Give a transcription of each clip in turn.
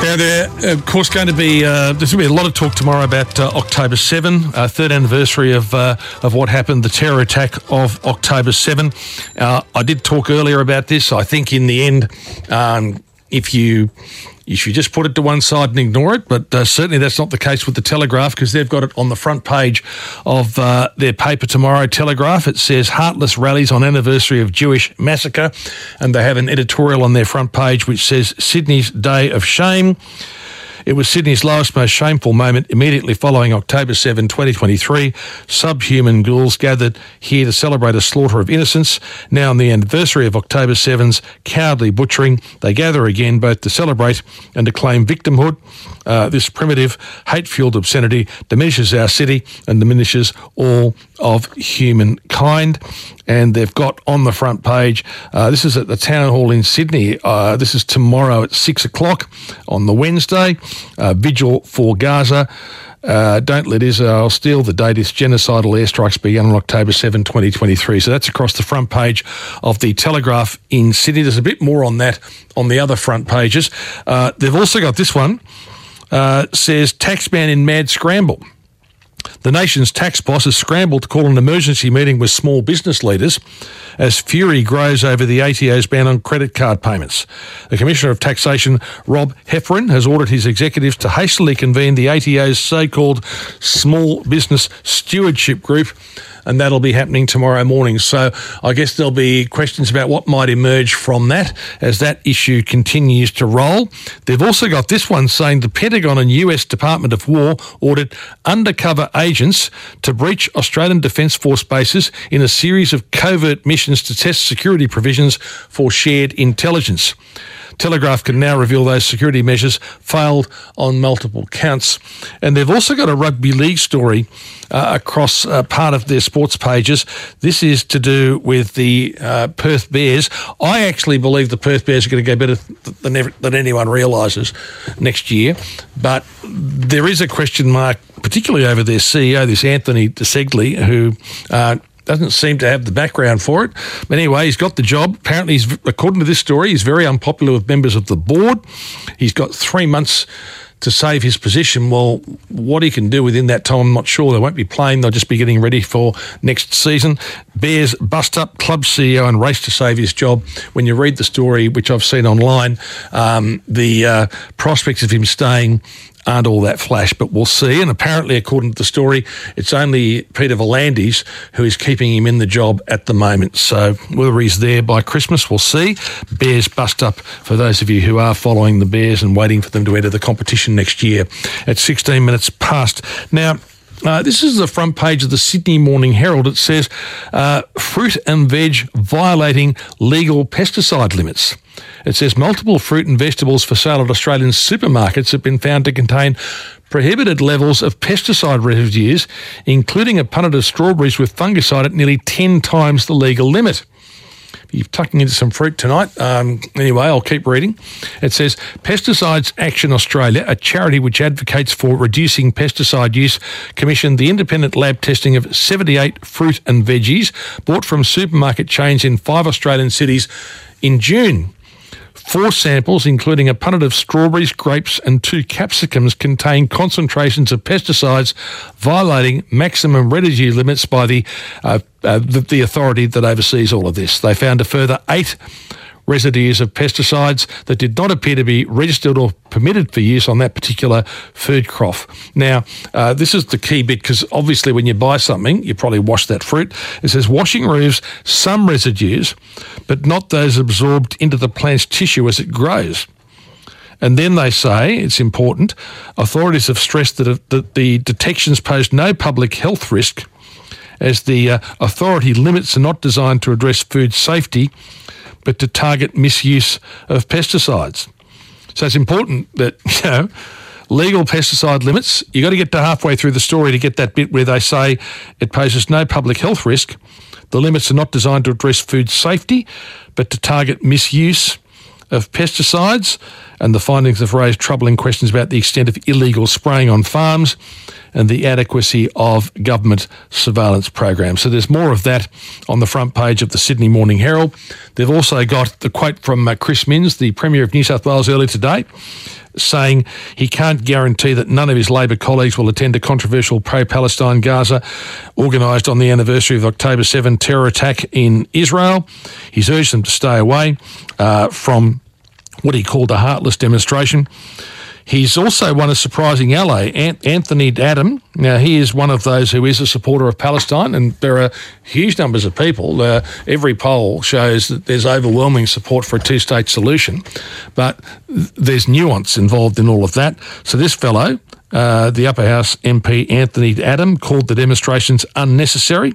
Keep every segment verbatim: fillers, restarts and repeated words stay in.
Now, there, of course, going to be uh, there's going to be a lot of talk tomorrow about uh, October seventh, uh, third anniversary of uh, of what happened, the terror attack of October seventh. Uh, I did talk earlier about this. I think in the end, um, if you you should just put it to one side and ignore it, but uh, certainly that's not the case with the Telegraph, because they've got it on the front page of uh, their paper tomorrow, Telegraph. It says heartless rallies on anniversary of Jewish massacre, and they have an editorial on their front page which says Sydney's Day of Shame. It was Sydney's lowest, most shameful moment immediately following October seventh, twenty twenty-three. Subhuman ghouls gathered here to celebrate a slaughter of innocents. Now on the anniversary of October seventh's cowardly butchering, they gather again both to celebrate and to claim victimhood. Uh, this primitive, hate-fueled obscenity diminishes our city and diminishes all of humankind. And they've got on the front page, uh, this is at the Town Hall in Sydney. Uh, this is tomorrow at six o'clock on the Wednesday. Uh, vigil for Gaza. Uh, don't let Israel steal the date its genocidal airstrikes began on October seventh, twenty twenty-three. So that's across the front page of the Telegraph in Sydney. There's a bit more on that on the other front pages. Uh, they've also got this one. Uh, says taxman in mad scramble. The nation's tax boss has scrambled to call an emergency meeting with small business leaders as fury grows over the A T O's ban on credit card payments. The Commissioner of Taxation, Rob Heffernan, has ordered his executives to hastily convene the A T O's so-called Small Business Stewardship Group, and that'll be happening tomorrow morning. So I guess there'll be questions about what might emerge from that as that issue continues to roll. They've also got this one saying the Pentagon and U S Department of War ordered undercover agents to breach Australian Defence Force bases in a series of covert missions to test security provisions for shared intelligence. Telegraph can now reveal those security measures failed on multiple counts. And they've also got a rugby league story uh, across uh, part of their sports pages. This is to do with the uh, Perth Bears. I actually believe the Perth Bears are going to go better than, ever, than anyone realises next year. But there is a question mark, particularly over their C E O, this Anthony DeSegli, who uh, doesn't seem to have the background for it. But anyway, he's got the job. Apparently, he's, according to this story, he's very unpopular with members of the board. He's got three months to save his position. Well, what he can do within that time, I'm not sure. They won't be playing. They'll just be getting ready for next season. Bears bust up club C E O and race to save his job. When you read the story, which I've seen online, um, the uh, prospects of him staying aren't all that flash, but we'll see. And apparently, according to the story, it's only Peter V'landys who is keeping him in the job at the moment. So whether he's there by Christmas, we'll see. Bears bust up for those of you who are following the Bears and waiting for them to enter the competition next year at sixteen minutes past. Now, Uh, this is the front page of the Sydney Morning Herald. It says, uh, fruit and veg violating legal pesticide limits. It says multiple fruit and vegetables for sale at Australian supermarkets have been found to contain prohibited levels of pesticide residues, including a punnet of strawberries with fungicide at nearly ten times the legal limit. You're tucking into some fruit tonight. Um, anyway, I'll keep reading. It says, Pesticides Action Australia, a charity which advocates for reducing pesticide use, commissioned the independent lab testing of seventy-eight fruit and veggies bought from supermarket chains in five Australian cities in June. Four samples, including a punnet of strawberries, grapes and two capsicums, contain concentrations of pesticides violating maximum residue limits by the, uh, uh, the, the authority that oversees all of this. They found a further eight residues of pesticides that did not appear to be registered or permitted for use on that particular food crop. Now, uh, this is the key bit, because obviously when you buy something, you probably wash that fruit. It says washing removes some residues, but not those absorbed into the plant's tissue as it grows. And then they say, it's important, authorities have stressed that, that the detections pose no public health risk, as the uh, authority limits are not designed to address food safety, but to target misuse of pesticides. So it's important that, you know, legal pesticide limits, you've got to get to halfway through the story to get that bit where they say it poses no public health risk. The limits are not designed to address food safety, but to target misuse of pesticides. And the findings have raised troubling questions about the extent of illegal spraying on farms and the adequacy of government surveillance programs. So there's more of that on the front page of the Sydney Morning Herald. They've also got the quote from uh, Chris Minns, the Premier of New South Wales, earlier today, saying he can't guarantee that none of his Labor colleagues will attend a controversial pro-Palestine Gaza organised on the anniversary of the October seventh terror attack in Israel. He's urged them to stay away uh, from what he called a heartless demonstration. He's also won a surprising ally, Anthony Adam. Now, he is one of those who is a supporter of Palestine, and there are huge numbers of people. Uh, every poll shows that there's overwhelming support for a two-state solution, but there's nuance involved in all of that. So this fellow, uh, the Upper House M P Anthony Adam, called the demonstrations unnecessary,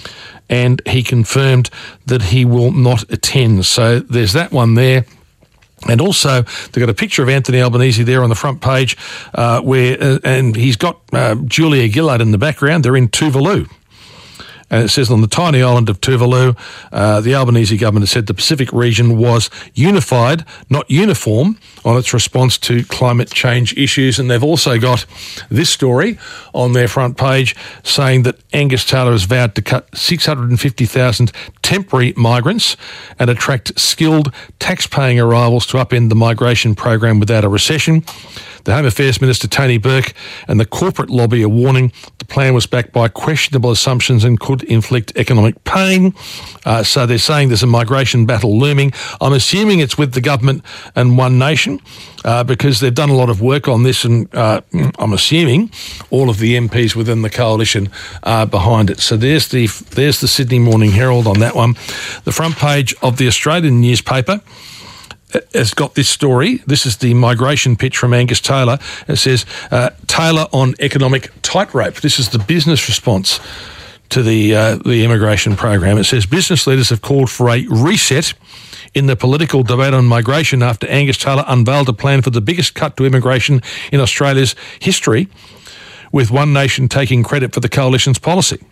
and he confirmed that he will not attend. So there's that one there. And also, they've got a picture of Anthony Albanese there on the front page, uh, where uh, and he's got uh, Julia Gillard in the background. They're in Tuvalu. And it says on the tiny island of Tuvalu, uh, the Albanese government has said the Pacific region was unified, not uniform, on its response to climate change issues. And they've also got this story on their front page saying that Angus Taylor has vowed to cut six hundred fifty thousand temporary migrants and attract skilled tax-paying arrivals to upend the migration program without a recession. The Home Affairs Minister, Tony Burke, and the corporate lobby are warning the plan was backed by questionable assumptions and could inflict economic pain. Uh, so they're saying there's a migration battle looming. I'm assuming it's with the government and One Nation uh, because they've done a lot of work on this, and uh, I'm assuming all of the M Ps within the coalition are behind it. So there's the, there's the Sydney Morning Herald on that one. The front page of the Australian newspaper has got this story. This is the migration pitch from Angus Taylor. It says, uh, Taylor on economic tightrope. This is the business response to the uh, the immigration program. It says, business leaders have called for a reset in the political debate on migration after Angus Taylor unveiled a plan for the biggest cut to immigration in Australia's history, with One Nation taking credit for the coalition's policy.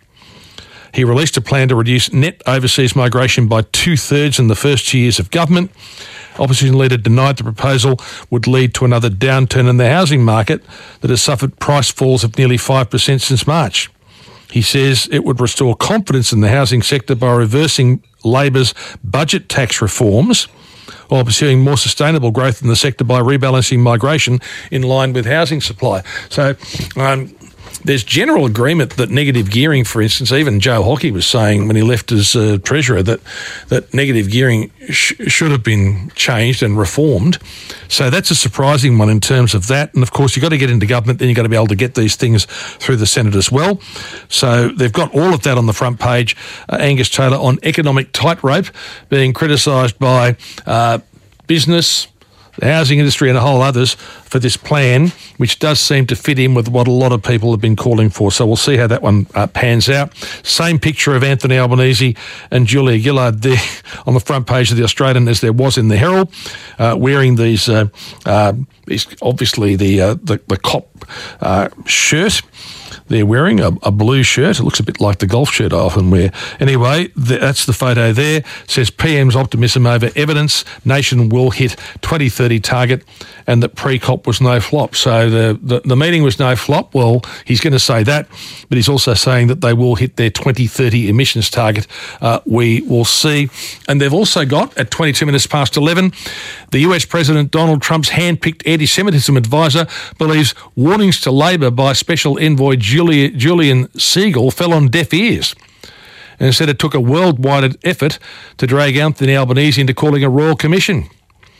He released a plan to reduce net overseas migration by two-thirds in the first two years of government. Opposition leader denied the proposal would lead to another downturn in the housing market that has suffered price falls of nearly five percent since March. He says it would restore confidence in the housing sector by reversing Labor's budget tax reforms while pursuing more sustainable growth in the sector by rebalancing migration in line with housing supply. So um, there's general agreement that negative gearing, for instance, even Joe Hockey was saying when he left as uh, Treasurer that that negative gearing sh- should have been changed and reformed. So that's a surprising one in terms of that. And of course, you've got to get into government, then you've got to be able to get these things through the Senate as well. So they've got all of that on the front page. Uh, Angus Taylor on economic tightrope, being criticised by uh, business, the housing industry and a whole others for this plan, which does seem to fit in with what a lot of people have been calling for. So we'll see how that one uh, pans out. Same picture of Anthony Albanese and Julia Gillard there on the front page of the Australian as there was in the Herald, uh, wearing these, uh, uh, these obviously the, uh, the, the cop uh, shirt. They're wearing a, a blue shirt. It looks a bit like the golf shirt I often wear. Anyway, th- that's the photo there. It says P M's optimism over evidence. Nation will hit twenty thirty target, and that pre-COP was no flop. So the, the, the meeting was no flop. Well, he's going to say that, but he's also saying that they will hit their twenty thirty emissions target. Uh, we will see. And they've also got, at twenty-two minutes past eleven, the U S President Donald Trump's hand-picked anti-Semitism advisor believes warnings to Labor by Special Envoy Julia, Julian Siegel fell on deaf ears. And instead, it took a worldwide effort to drag Anthony Albanese into calling a royal commission.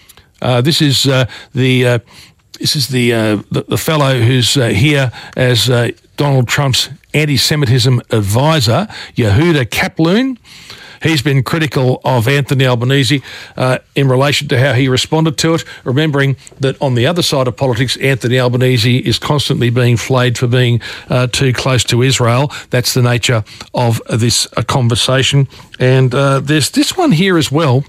Uh, this is uh, the uh, this is the, uh, the the fellow who's uh, here as uh, Donald Trump's anti-Semitism advisor, Yehuda Kaplan. He's been critical of Anthony Albanese uh, in relation to how he responded to it, remembering that on the other side of politics, Anthony Albanese is constantly being flayed for being uh, too close to Israel. That's the nature of this uh, conversation. And uh, there's this one here as well.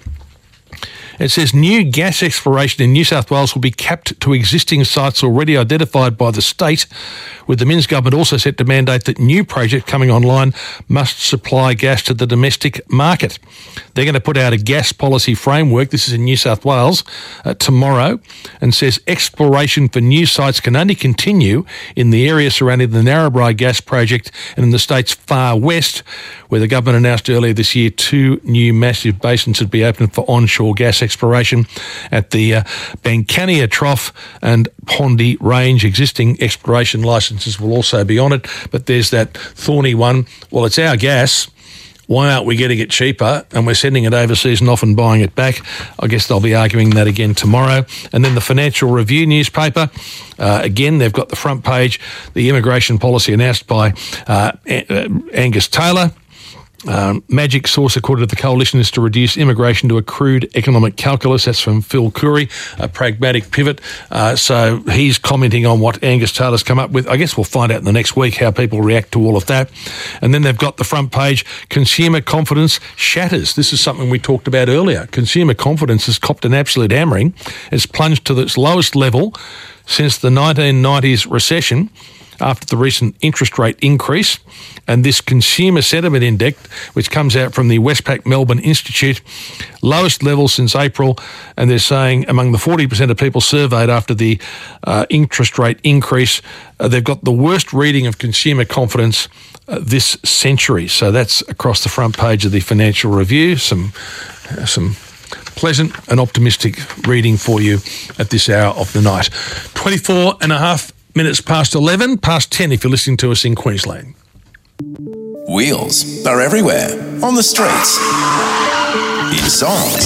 It says new gas exploration in New South Wales will be capped to existing sites already identified by the state, with the Minns government also set to mandate that new projects coming online must supply gas to the domestic market. They're going to put out a gas policy framework, this is in New South Wales, uh, tomorrow, and says exploration for new sites can only continue in the area surrounding the Narrabri gas project and in the state's far west, where the government announced earlier this year two new massive basins would be opened for onshore gas exploration. exploration at the uh, Bankania Trough and Pondy Range. Existing exploration licences will also be on it, but there's that thorny one. Well, it's our gas. Why aren't we getting it cheaper and we're sending it overseas and often buying it back? I guess they'll be arguing that again tomorrow. And then the Financial Review newspaper, uh, again, they've got the front page, the immigration policy announced by uh, A- Angus Taylor. Um, magic source, according to the coalition, is to reduce immigration to a crude economic calculus. That's from Phil Curry, a pragmatic pivot. Uh, so he's commenting on what Angus Taylor's come up with. I guess we'll find out in the next week how people react to all of that. And then they've got the front page, consumer confidence shatters. This is something we talked about earlier. Consumer confidence has copped an absolute hammering. It's plunged to its lowest level since the nineteen nineties recession, after the recent interest rate increase. And this Consumer Sentiment Index, which comes out from the Westpac Melbourne Institute, lowest level since April. And they're saying among the forty percent of people surveyed after the uh, interest rate increase, uh, they've got the worst reading of consumer confidence uh, this century. So that's across the front page of the Financial Review. Some, uh, some pleasant and optimistic reading for you at this hour of the night. twenty-four and a half minutes past eleven, past ten if you're listening to us in Queensland. Wheels are everywhere, on the streets, in songs.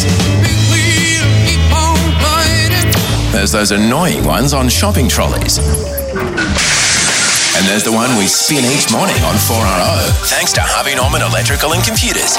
There's those annoying ones on shopping trolleys. And there's the one we spin each morning on four R O, thanks to Harvey Norman Electrical and Computers.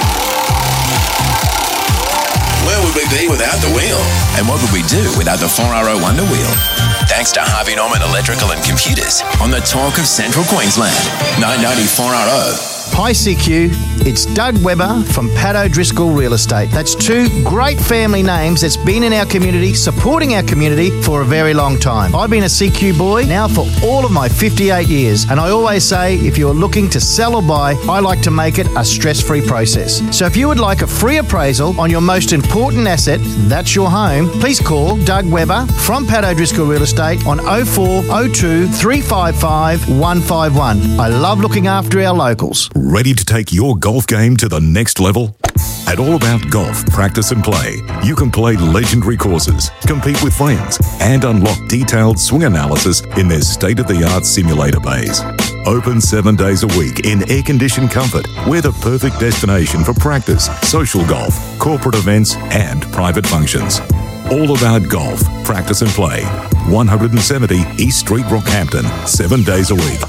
Where would we be without the wheel? And what would we do without the four R O Wonder Wheel? Thanks to Harvey Norman Electrical and Computers on the Talk of Central Queensland, nine ninety four R O. Hi C Q, it's Doug Webber from Pat O'Driscoll Real Estate. That's two great family names that's been in our community, supporting our community for a very long time. I've been a C Q boy now for all of my fifty-eight years, and I always say if you're looking to sell or buy, I like to make it a stress-free process. So if you would like a free appraisal on your most important asset, that's your home, please call Doug Webber from Pat O'Driscoll Real Estate on oh four oh two, three five five, one five one. I love looking after our locals. Ready to take your golf game to the next level? At All About Golf Practice and Play, you can play legendary courses, compete with friends, and unlock detailed swing analysis in their state-of-the-art simulator bays. Open seven days a week in air-conditioned comfort, we're the perfect destination for practice, social golf, corporate events, and private functions. All About Golf Practice and Play, one seventy East Street, Rockhampton, seven days a week.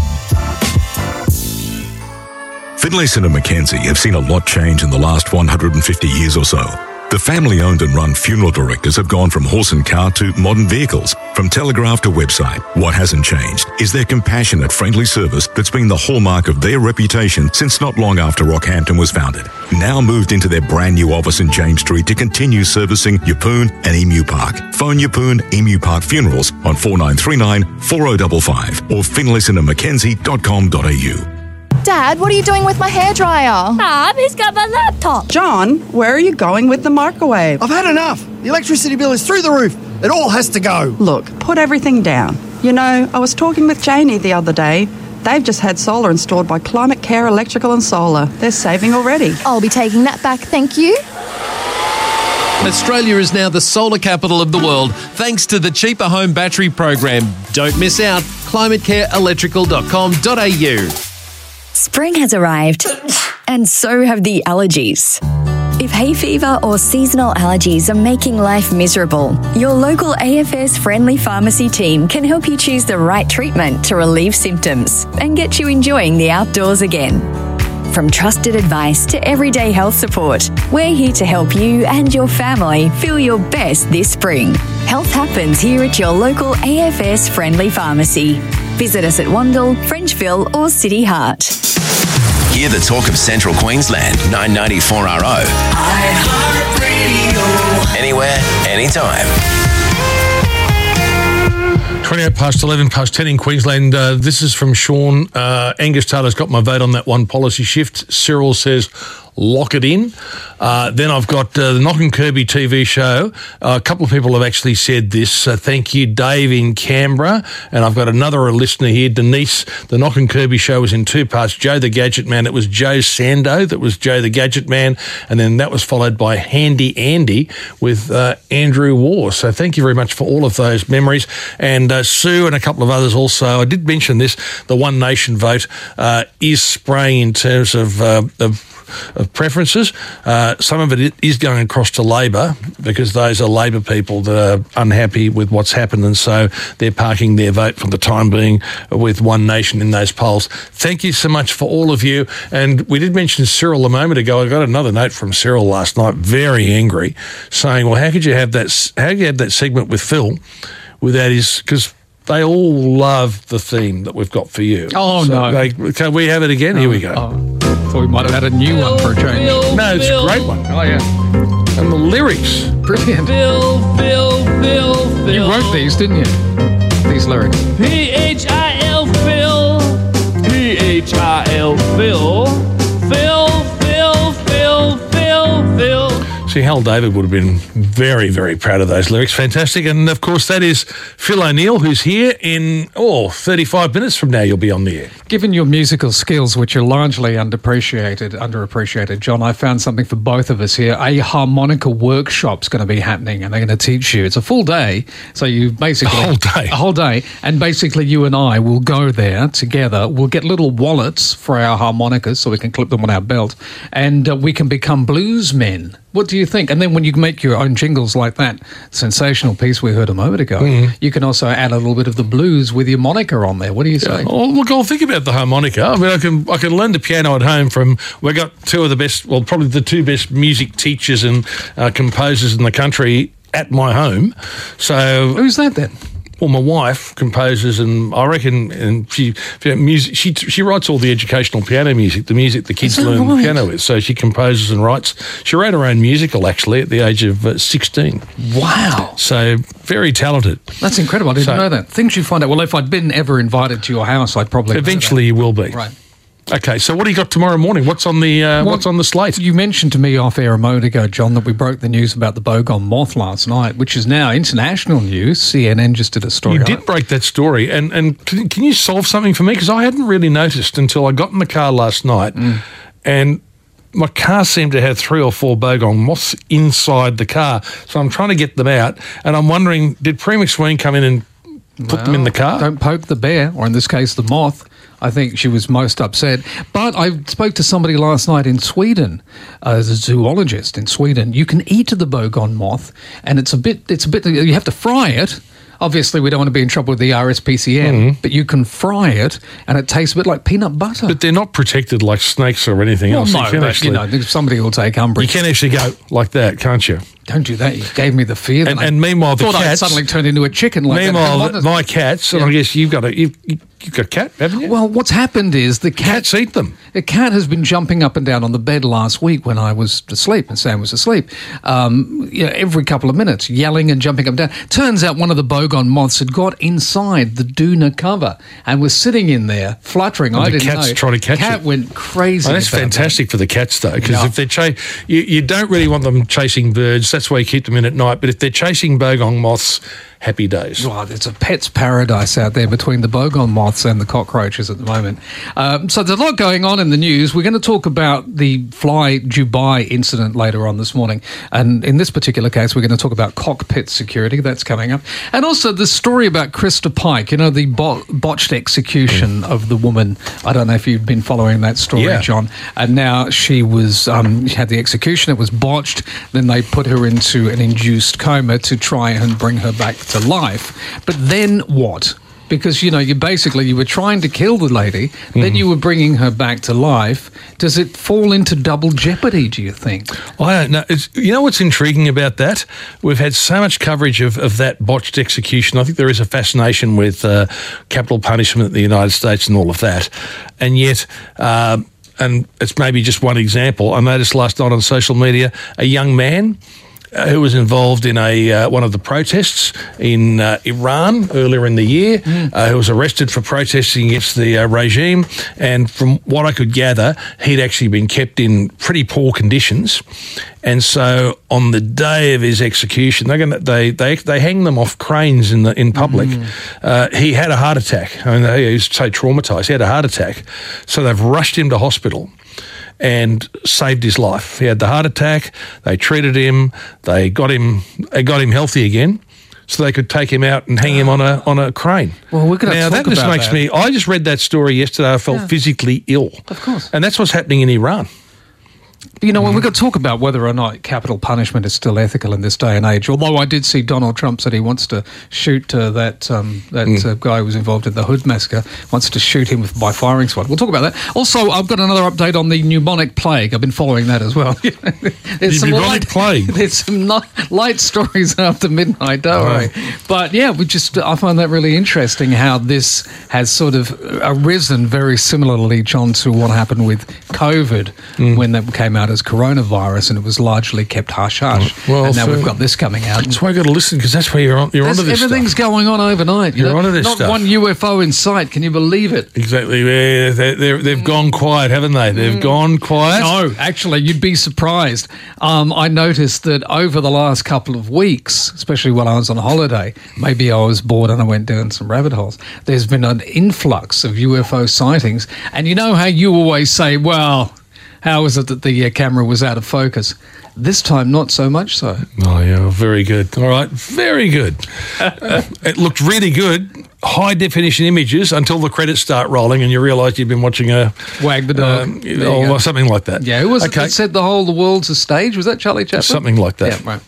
Finlayson and Mackenzie have seen a lot change in the last one hundred fifty years or so. The family-owned and run funeral directors have gone from horse and cart to modern vehicles, from telegraph to website. What hasn't changed is their compassionate, friendly service that's been the hallmark of their reputation since not long after Rockhampton was founded. Now moved into their brand new office in James Street to continue servicing Yeppoon and Emu Park. Phone Yeppoon Emu Park Funerals on four nine three nine, four oh five five or finlayson and mackenzie dot com dot a u. Dad, what are you doing with my hairdryer? Mum, he's got my laptop. John, where are you going with the microwave? I've had enough. The electricity bill is through the roof. It all has to go. Look, put everything down. You know, I was talking with Janie the other day. They've just had solar installed by Climate Care Electrical and Solar. They're saving already. I'll be taking that back, thank you. Australia is now the solar capital of the world thanks to the Cheaper Home Battery Program. Don't miss out. climate care electrical dot com dot a u. Spring has arrived, and so have the allergies. If hay fever or seasonal allergies are making life miserable, your local A F S friendly pharmacy team can help you choose the right treatment to relieve symptoms and get you enjoying the outdoors again. From trusted advice to everyday health support, we're here to help you and your family feel your best this spring. Health happens here at your local A F S friendly pharmacy. Visit us at Wandle, Frenchville or City Heart. Hear the talk of Central Queensland, nine ninety four R O. iHeartRadio. Anywhere, anytime. twenty-eight past eleven, past ten in Queensland. Uh, this is from Sean. Uh, Angus Taylor's got my vote on that one policy shift. Cyril says, lock it in. Uh, then I've got uh, the Knock and Kirby T V show. Uh, a couple of people have actually said this. Uh, thank you, Dave in Canberra. And I've got another listener here, Denise. The Knock and Kirby show was in two parts. Joe the Gadget Man. It was Joe Sando that was Joe the Gadget Man. And then that was followed by Handy Andy with uh, Andrew War. So thank you very much for all of those memories. And uh, Sue and a couple of others also. I did mention this. The One Nation vote uh, is spraying in terms of, uh, of of preferences. Uh, some of it is going across to Labor because those are Labor people that are unhappy with what's happened, and so they're parking their vote for the time being with One Nation in those polls. Thank you so much for all of you. And we did mention Cyril a moment ago. I got another note from Cyril last night, very angry, saying, well, how could you have that, how could you have that segment with Phil without his, because they all love the theme that we've got for you. Oh, so no. They, can we have it again? Oh, Here we go. Oh. Thought we might have had a new one for a change. No, it's a great one. Oh, yeah. And the lyrics. Brilliant. Phil, Phil, Phil, Phil. You wrote these, didn't you? These lyrics. P H I L Phil. P H I L Phil. Phil, Phil, Phil, Phil, Phil. See, Hal David would have been very, very proud of those lyrics. Fantastic. And, of course, that is Phil O'Neill, who's here in, oh, thirty-five minutes from now you'll be on the air. Given your musical skills, which are largely underappreciated, underappreciated, John, I found something for both of us here. A harmonica workshop's going to be happening, and they're going to teach you. It's a full day, so you basically... A whole day. A whole day. And basically you and I will go there together. We'll get little wallets for our harmonicas so we can clip them on our belt, and uh, we can become blues men. What do you think? And then when you make your own jingles like that sensational piece we heard a moment ago, mm. you can also add a little bit of the blues with your moniker on there. What do you say? Yeah. Oh, look, I'll think about the harmonica. I mean, I can I can learn the piano at home from, we've got two of the best, well, probably the two best music teachers and uh, composers in the country at my home. So who's that then? Well, my wife composes, and I reckon, and she music. She she writes all the educational piano music, the music the kids learn right? piano with. So she composes and writes. She wrote her own musical actually at the age of uh, sixteen. Wow! So very talented. That's incredible. I didn't so, know that. Things you find out. Well, if I'd been ever invited to your house, I'd probably eventually you will be. Right. Okay, so what do you got tomorrow morning? What's on the uh, well, what's on the slate? You mentioned to me off air a moment ago, John, that we broke the news about the Bogon moth last night, which is now international news. C N N just did a story. You did break that story, and and can, can you solve something for me? Because I hadn't really noticed until I got in the car last night, mm. and my car seemed to have three or four Bogon moths inside the car. So I'm trying to get them out, and I'm wondering, did Prue McSween come in and put well, them in the car? Don't poke the bear, or in this case, the moth. I think she was most upset. But I spoke to somebody last night in Sweden, uh, as a zoologist in Sweden. You can eat the Bogon moth, and it's a bit, it's a bit, you have to fry it. Obviously, we don't want to be in trouble with the R S P C N, mm-hmm. but you can fry it, and it tastes a bit like peanut butter. But they're not protected like snakes or anything well, else. No, you can but, actually, you know, somebody will take umbrage. You can actually go like that, can't you? Don't do that. You gave me the fear. And, and meanwhile, the thought cats... I'd suddenly turned into a chicken like meanwhile, that. Meanwhile, my cats, yeah. and I guess you've got a... You've, you've got a cat, haven't you? Well, what's happened is the cat... Cats eat them. The cat has been jumping up and down on the bed last week when I was asleep and Sam was asleep. Um, you know, every couple of minutes, yelling and jumping up and down. Turns out one of the Bogon moths had got inside the doona cover and was sitting in there, fluttering. And I the didn't cat's know. trying to catch the cat it. went crazy. Oh, that's fantastic that. for the cats, though, because no. if they're cha- you, you don't really want them chasing birds. That's why you keep them in at night. But if they're chasing Bogon moths, happy days. Oh, it's a pet's paradise out there between the Bogon moths and the cockroaches at the moment. Um, so there's a lot going on in the news. We're going to talk about the Fly Dubai incident later on this morning. And in this particular case, we're going to talk about cockpit security. That's coming up. And also the story about Krista Pike, you know, the bo- botched execution of the woman. I don't know if you've been following that story, yeah. John. And now she was, um, she had the execution. It was botched. Then they put her into an induced coma to try and bring her back to life. But then what? Because, you know, you basically, you were trying to kill the lady, mm. then you were bringing her back to life. Does it fall into double jeopardy, do you think? I don't know. It's, you know what's intriguing about that? We've had so much coverage of, of that botched execution. I think there is a fascination with uh, capital punishment in the United States and all of that. And yet... Uh, and it's maybe just one example. I noticed last night on social media, a young man uh, who was involved in a uh, one of the protests in uh, Iran earlier in the year, mm. uh, who was arrested for protesting against the uh, regime. And from what I could gather, he'd actually been kept in pretty poor conditions. And so on the day of his execution, they're gonna, they they they hang them off cranes in the in public. Mm. Uh, he had a heart attack. I mean, he was so traumatised. He had a heart attack. So they've rushed him to hospital and saved his life. He had the heart attack. They treated him. They got him. They got him healthy again, so they could take him out and hang him on a on a crane. Well, we're going to now talk that just about makes that. me. I just read that story yesterday. I felt Yeah. physically ill. Of course, and that's what's happening in Iran. You know, when we've got to talk about whether or not capital punishment is still ethical in this day and age, although I did see Donald Trump said he wants to shoot uh, that um, that Mm. uh, guy who was involved in the Hood massacre, wants to shoot him with, by firing squad. We'll talk about that. Also, I've got another update on the pneumonic plague. I've been following that as well. There's The pneumonic light, plague? There's some ni- light stories after midnight, don't worry. But yeah, we just I find that really interesting how this has sort of arisen very similarly, John, to what happened with COVID Mm. when that came out as coronavirus. And it was largely kept hush-hush. Well, and now so- we've got this coming out. That's why I got to listen, because that's where you're on. You're There's- onto this everything's stuff. going on overnight. you You're know? onto this Not stuff. one U F O in sight. Can you believe it? Exactly. Yeah, they, they're, they've gone quiet, haven't they? They've gone quiet. No, actually, you'd be surprised. Um, I noticed that over the last couple of weeks, especially when I was on holiday, maybe I was bored and I went down some rabbit holes, there's been an influx of U F O sightings. And you know how you always say, well, how is it that the uh, camera was out of focus? This time, not so much so. Oh, yeah, very good. All right, very good. uh, it looked really good, high definition images until the credits start rolling and you realise you've been watching a Wag the Dog, um, There you or go. something like that. Yeah, who was okay. it that said the whole the world's a stage? Was that Charlie Chaplin? Something like that. Yeah, right.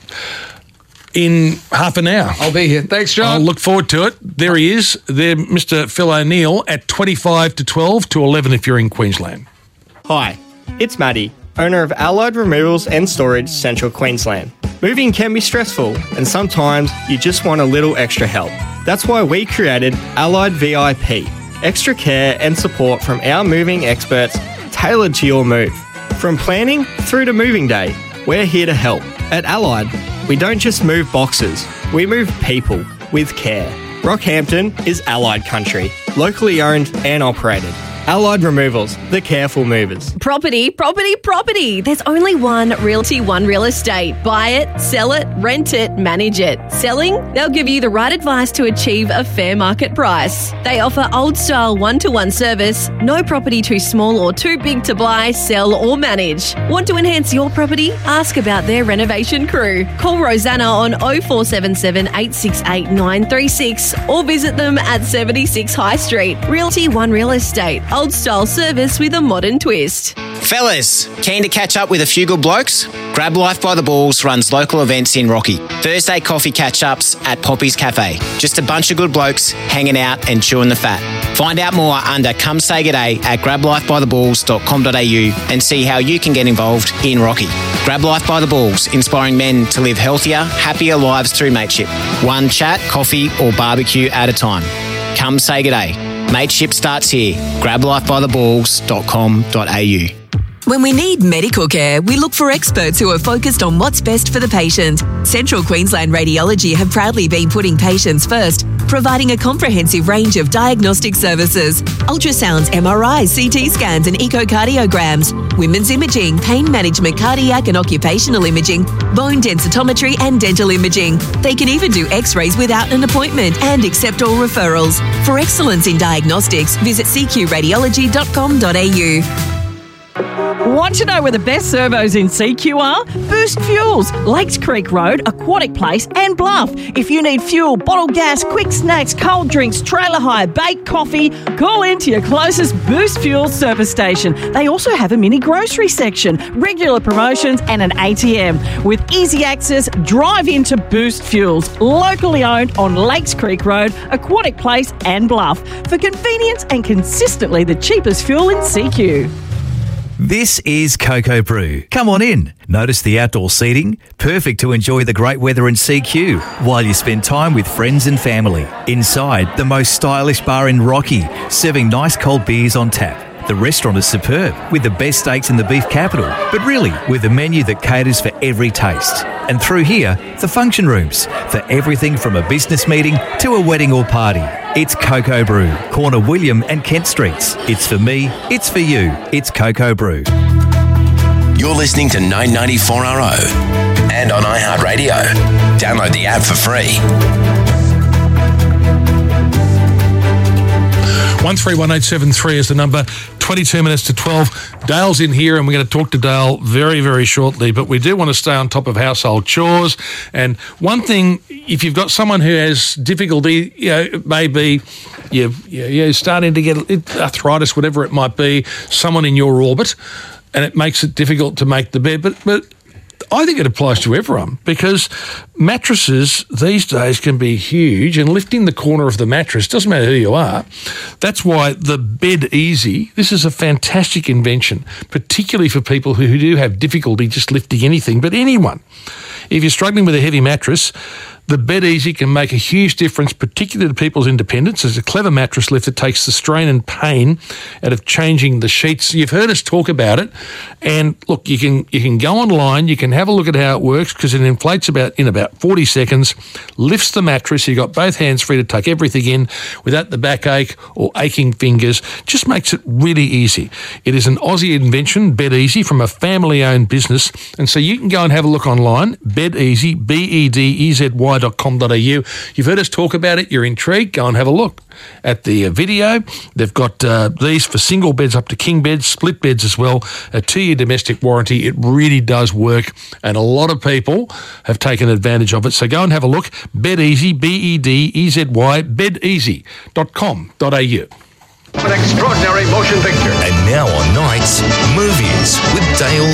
In half an hour. I'll be here. Thanks, John. I'll look forward to it. There he is. There, Mister Phil O'Neill at twenty-five to twelve to eleven if you're in Queensland. Hi, it's Maddie, owner of Allied Removals and Storage, Central Queensland. Moving can be stressful, and sometimes you just want a little extra help. That's why we created Allied V I P, extra care and support from our moving experts tailored to your move. From planning through to moving day, we're here to help. At Allied, we don't just move boxes, we move people with care. Rockhampton is Allied country, locally owned and operated. Allied Removals, the careful movers. Property, property, property. There's only one Realty One Real Estate. Buy it, sell it, rent it, manage it. Selling? They'll give you the right advice to achieve a fair market price. They offer old-style one-to-one service. No property too small or too big to buy, sell or manage. Want to enhance your property? Ask about their renovation crew. Call Rosanna on oh four seven seven, eight six eight, nine three six or visit them at seventy-six High Street. Realty One Real Estate. Old style service with a modern twist. Fellas, keen to catch up with a few good blokes? Grab Life by the Balls runs local events in Rocky. Thursday coffee catch-ups at Poppy's Cafe. Just a bunch of good blokes hanging out and chewing the fat. Find out more under Come Say G'day at grab life by the balls dot com dot a u and see how you can get involved in Rocky. Grab Life by the Balls, inspiring men to live healthier, happier lives through mateship. One chat, coffee or barbecue at a time. Come Say G'day. Mateship starts here. grab life by the balls dot com dot a u. When we need medical care, we look for experts who are focused on what's best for the patient. Central Queensland Radiology have proudly been putting patients first, providing a comprehensive range of diagnostic services: ultrasounds, M R Is, C T scans and echocardiograms, women's imaging, pain management, cardiac and occupational imaging, bone densitometry and dental imaging. They can even do x-rays without an appointment and accept all referrals. For excellence in diagnostics, visit c q radiology dot com dot a u. Want to know where the best servos in C Q are? Boost Fuels, Lakes Creek Road, Aquatic Place and Bluff. If you need fuel, bottled gas, quick snacks, cold drinks, trailer hire, baked coffee, call into your closest Boost Fuels service station. They also have a mini grocery section, regular promotions and an A T M. With easy access, drive into Boost Fuels, locally owned on Lakes Creek Road, Aquatic Place and Bluff. For convenience and consistently the cheapest fuel in C Q. This is Cocoa Brew. Come on in. Notice the outdoor seating, perfect to enjoy the great weather in C Q while you spend time with friends and family. Inside, the most stylish bar in Rocky, serving nice cold beers on tap. The restaurant is superb, with the best steaks in the beef capital, but really with a menu that caters for every taste. And through here, the function rooms for everything from a business meeting to a wedding or party. It's Cocoa Brew, corner William and Kent Streets. It's for me, it's for you. It's Cocoa Brew. You're listening to nine ninety-four R O and on iHeartRadio. Download the app for free. one three one eight seven three is the number. twenty-two minutes to twelve. Dale's in here and we're going to talk to Dale very, very shortly, but we do want to stay on top of household chores. And one thing, if you've got someone who has difficulty, you know, maybe you're, you're starting to get arthritis, whatever it might be, someone in your orbit, and it makes it difficult to make the bed. But, but I think it applies to everyone, because mattresses these days can be huge, and lifting the corner of the mattress, doesn't matter who you are. That's why the Bed Easy, this is a fantastic invention, particularly for people who, who do have difficulty just lifting anything, but anyone. If you're struggling with a heavy mattress, the Bed Easy can make a huge difference, particularly to people's independence. It's a clever mattress lift that takes the strain and pain out of changing the sheets. You've heard us talk about it, and look, you can you can go online, you can have a look at how it works, because it inflates about in about forty seconds, lifts the mattress. You've got both hands free to tuck everything in without the backache or aching fingers. Just makes it really easy. It is an Aussie invention, Bed Easy, from a family-owned business, and so you can go and have a look online. Bed Easy, B E D E Z Y dot com dot a u. You've heard us talk about it, you're intrigued, go and have a look at the uh, video. They've got uh, these for single beds up to king beds, split beds as well, a two-year domestic warranty. It really does work, and a lot of people have taken advantage of it. So go and have a look. Bed Easy, B E D E Z Y, bed easy dot com dot a u. An extraordinary motion picture. And now on Nights, Movies with Dale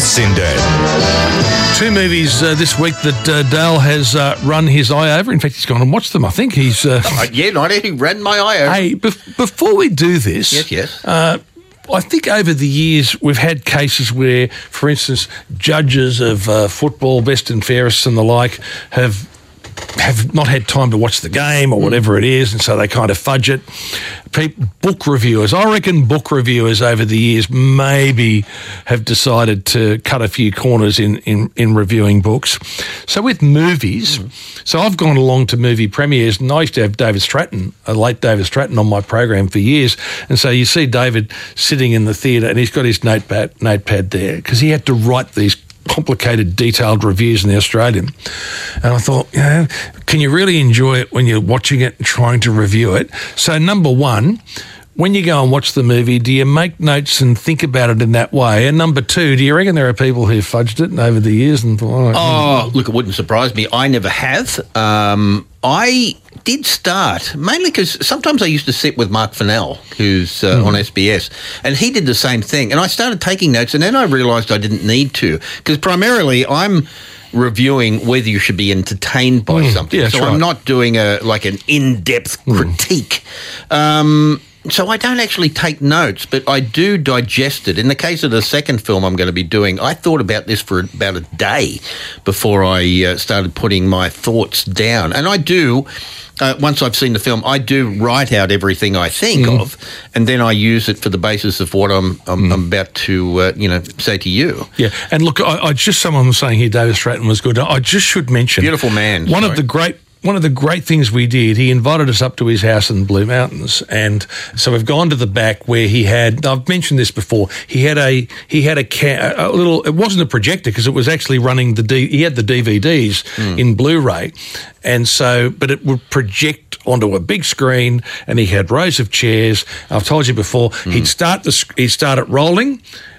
Sindad. Two movies uh, this week that uh, Dale has uh, run his eye over. In fact, he's gone and watched them, I think. He's uh, oh, yeah, not he ran my eye over. Hey, bef- before we do this... Yes, yes. Uh, I think over the years we've had cases where, for instance, judges of uh, football, best and fairest and the like, have have not had time to watch the game or whatever it is, and so they kind of fudge it. People, book reviewers, I reckon book reviewers over the years maybe have decided to cut a few corners in, in, in reviewing books. So with movies, mm. so I've gone along to movie premieres, and I used to have David Stratton, a late David Stratton, on my program for years, and so you see David sitting in the theatre and he's got his notepad, notepad there, because he had to write these complicated, detailed reviews in the Australian. And I thought, you know, can you really enjoy it when you're watching it and trying to review it? So number one, when you go and watch the movie, do you make notes and think about it in that way? And number two, do you reckon there are people who fudged it over the years and thought, oh, look, it wouldn't surprise me. I never have. Um, I did start, mainly because sometimes I used to sit with Mark Fennell, who's uh, mm. on S B S, and he did the same thing. And I started taking notes, and then I realised I didn't need to, because primarily I'm reviewing whether you should be entertained by mm, something. Yeah, so right. I'm not doing a like an in-depth mm. critique. Um So I don't actually take notes, but I do digest it. In the case of the second film I'm going to be doing, I thought about this for about a day before I uh, started putting my thoughts down. And I do, uh, once I've seen the film, I do write out everything I think mm. of, and then I use it for the basis of what I'm, I'm, mm. I'm about to, uh, you know, say to you. Yeah, and look, I, I just, someone was saying here David Stratton was good. I just should mention... Beautiful man. One sorry. of the great... One of the great things we did, he invited us up to his house in the Blue Mountains, and so we've gone to the back where he had. I've mentioned this before. He had a he had a, ca- a little. It wasn't a projector because it was actually running the. D, he had the D V Ds mm. in Blu-ray, and so but it would project onto a big screen, and he had rows of chairs. I've told you before. Mm. He'd start the. He'd start it rolling.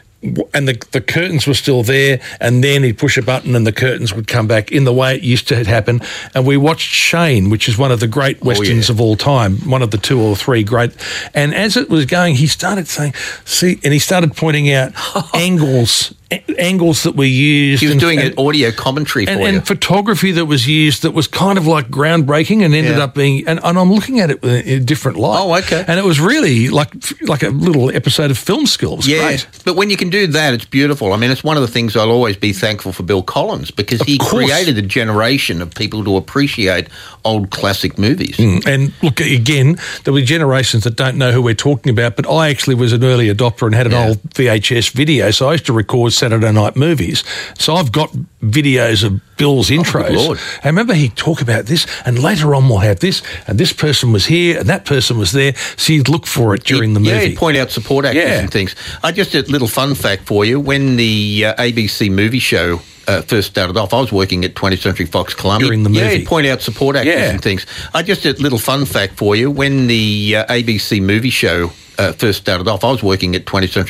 And the the curtains were still there, and then he'd push a button and the curtains would come back in the way it used to happen. And we watched Shane, which is one of the great westerns oh, yeah. of all time, one of the two or three great. And as it was going, he started saying, see, and he started pointing out angles, a- angles that were used. He was and, doing and, an audio commentary and, for and you. photography that was used that was kind of like groundbreaking and ended yeah. up being, and, and I'm looking at it in a different light. Oh, okay. And it was really like like a little episode of Film Skills. Yeah, great. But when you can do that, it's beautiful. I mean, it's one of the things I'll always be thankful for Bill Collins, because Of he course. created a generation of people to appreciate old classic movies. Mm. And look, again, there'll be generations that don't know who we're talking about, but I actually was an early adopter and had an Yeah. old V H S video, so I used to record Saturday night movies. So I've got videos of Bill's intros. good Lord. And remember, he'd talk about this, and later on we'll have this, and this person was here, and that person was there. So you'd look for it during the movie. Yeah, he'd point out support actors Yeah. and things. I just a little fun fact for you. When the uh, A B C movie show uh, first started off, I was working at twentieth Century Fox Columbia. During the Yeah, movie. he'd point out support actors Yeah. and things. I just a little fun fact for you. When the uh, A B C movie show uh, first started off, I was working at twentieth Century